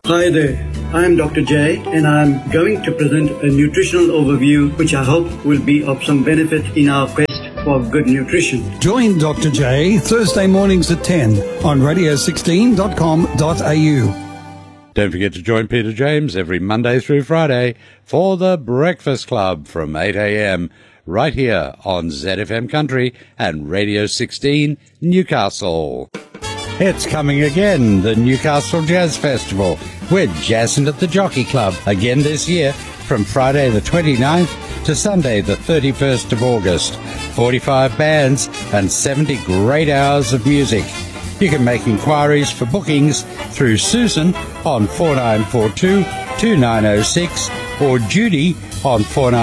Hi there, I am Dr. J and I am going to present a nutritional overview which I hope will be of some benefit in our quest for good nutrition. Join Dr. J Thursday mornings at 10 on radio16.com.au. Don't forget to join Peter James every Monday through Friday for the Breakfast Club from 8 a.m. right here on ZFM Country and Radio 16 Newcastle. It's coming again, the Newcastle Jazz Festival. We're jazzing at the Jockey Club again this year from Friday the 29th to Sunday the 31st of August. 45 bands and 70 great hours of music. You can make inquiries for bookings through Susan on 4942-2906 or Judy on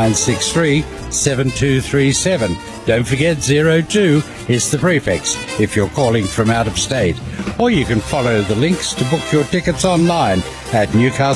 4963-7237. Don't forget 02 is the prefix if you're calling from out of state. Or you can follow the links to book your tickets online at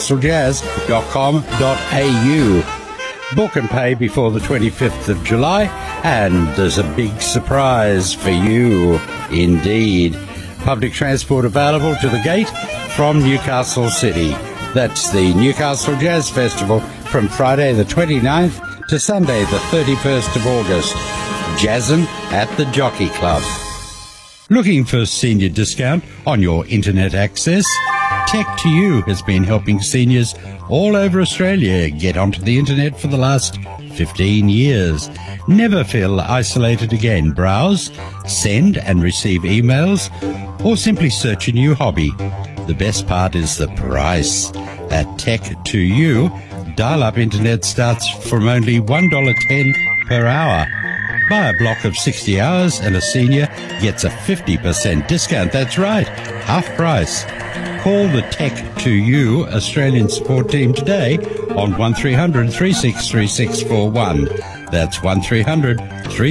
newcastlejazz.com.au. Book and pay before the 25th of July, and there's a big surprise for you indeed. Public transport available to the gate from Newcastle City. That's the Newcastle Jazz Festival from Friday the 29th to Sunday the 31st of August. Jazzin' at the Jockey Club. Looking for senior discount on your internet access? Tech2U has been helping seniors all over Australia get onto the internet for the last 15 years. Never feel isolated again. Browse, send and receive emails, or simply search a new hobby. The best part is the price. At Tech2U, dial-up internet starts from only $1.10 per hour. Buy a block of 60 hours and a senior gets a 50% discount. That's right, half price. Call the Tech2U Australian support team today on 1300 363641. That's 1300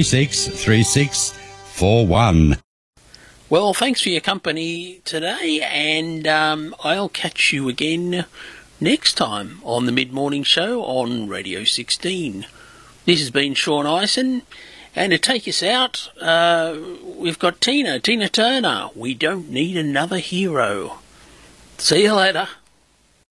363641. Well, thanks for your company today, and I'll catch you again next time on the Mid-Morning Show on Radio 16. This has been Sean Ison. And to take us out, we've got Tina Turner. We don't need another hero. See you later.